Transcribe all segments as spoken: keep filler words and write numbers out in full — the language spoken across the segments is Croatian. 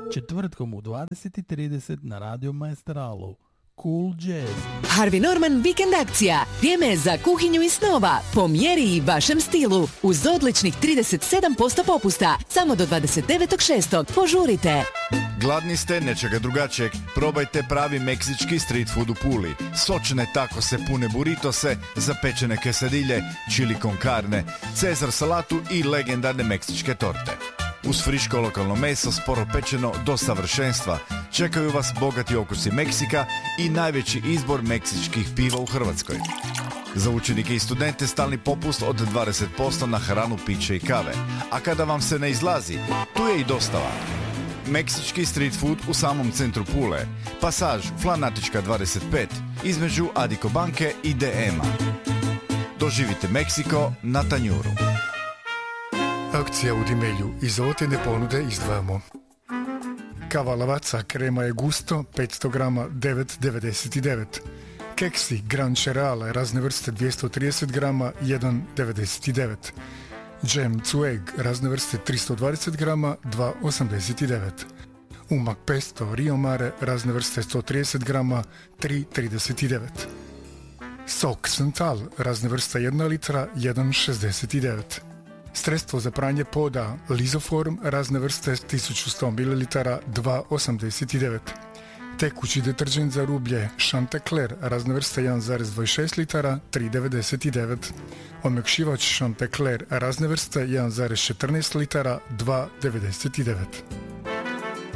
četvrtkom u dvadeset i trideset na Radio Maestralu. Cool Jazz. Harvey Norman vikend akcija. Vrijeme je za kuhinju iz snova. Po mjeri i vašem stilu. Uz odličnih trideset sedam posto popusta. Samo do dvadeset devetog šestog Požurite. Gladni ste nečega drugačijeg? Probajte pravi meksički street food u Puli. Sočne takose, pune burritose, zapečene quesadilje, chili con carne, cezar salatu i legendarne meksičke torte. Uz friško lokalno meso, sporo pečeno do savršenstva, čekaju vas bogati okusi Meksika i najveći izbor meksičkih piva u Hrvatskoj. Za učenike i studente stalni popust od dvadeset posto na hranu, piće i kave. A kada vam se ne izlazi, tu je i dostava. Meksički street food u samom centru Pule. Pasaž Flanatička dvadeset pet, između Adiko banke i D M-a. Doživite Meksiko na tanjuru. Akcija u Dimelju. Iz ovotene ponude izdvajamo kava Lavazza, krema je gusto, petsto grama, devet devedeset devet. Keksi Gran Cereale, razne vrste, dvjesto trideset grama, jedan devedeset devet. Džem Cueg, razne vrste, tristo dvadeset grama, dva osamdeset devet. Umak Pesto Rio Mare, razne vrste, sto trideset grama, tri trideset devet. Sok Santal, razne vrste, jedna litra, jedan šezdeset devet. Sredstvo za pranje poda Lizoform, razne vrste, tisuću sto mililitara, dva osamdeset devet. Tekući deterđent za rublje Chanticleer, razne vrste, jedan zarez dvadeset šest litara, tri devedeset devet. Omekšivač Chanticleer, razne vrste, jedan zarez četrnaest litara, dva devedeset devet.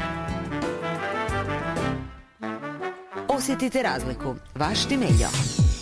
Osjetite razliku. Vaš Dimeljo.